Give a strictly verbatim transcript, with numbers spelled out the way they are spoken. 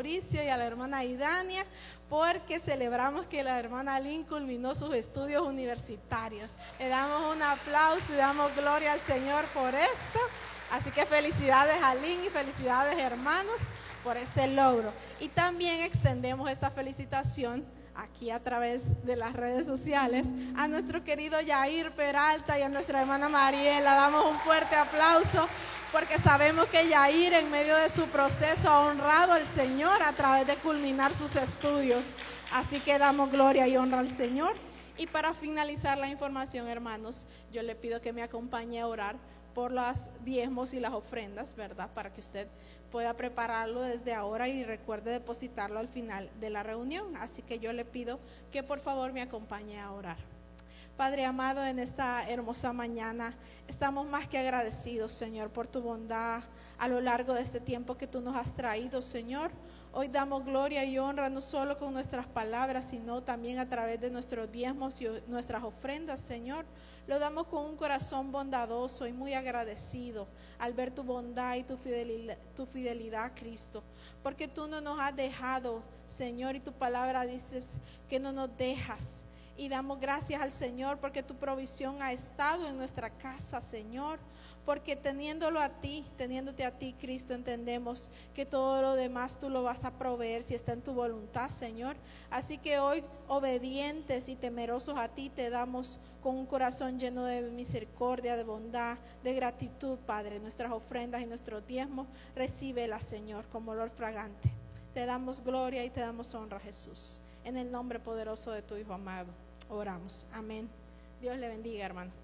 Mauricio y a la hermana Idania, porque celebramos que la hermana Lynn culminó sus estudios universitarios. Le damos un aplauso y damos gloria al Señor por esto. Así que felicidades a Lynn y felicidades, hermanos, por este logro. Y también extendemos esta felicitación aquí a través de las redes sociales a nuestro querido Yair Peralta y a nuestra hermana Mariela. Damos un fuerte aplauso porque sabemos que Yair, en medio de su proceso, ha honrado al Señor a través de culminar sus estudios. Así que damos gloria y honra al Señor. Y para finalizar la información, hermanos, yo le pido que me acompañe a orar por los diezmos y las ofrendas, ¿verdad? Para que usted pueda prepararlo desde ahora y recuerde depositarlo al final de la reunión. Así que yo le pido que por favor me acompañe a orar. Padre amado, en esta hermosa mañana estamos más que agradecidos, Señor, por tu bondad a lo largo de este tiempo que tú nos has traído, Señor. Hoy damos gloria y honra no solo con nuestras palabras, sino también a través de nuestros diezmos y nuestras ofrendas, Señor. Lo damos con un corazón bondadoso y muy agradecido al ver tu bondad y tu fidelidad, tu fidelidad, Cristo. Porque tú no nos has dejado, Señor, y tu palabra dices que no nos dejas. Y damos gracias al Señor porque tu provisión ha estado en nuestra casa, Señor. Porque teniéndolo a ti, teniéndote a ti, Cristo, entendemos que todo lo demás tú lo vas a proveer si está en tu voluntad, Señor. Así que hoy, obedientes y temerosos a ti, te damos con un corazón lleno de misericordia, de bondad, de gratitud, Padre. Nuestras ofrendas y nuestros diezmos, recíbelas, Señor, como olor fragante. Te damos gloria y te damos honra, Jesús. En el nombre poderoso de tu Hijo amado, oramos. Amén. Dios le bendiga, hermano.